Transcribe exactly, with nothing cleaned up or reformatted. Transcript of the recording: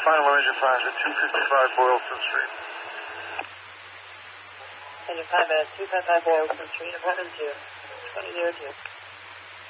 final engine five at two fifty-five Boylston Street. Engine five at two fifty-five Boylston Street, apartment two, twenty oh two.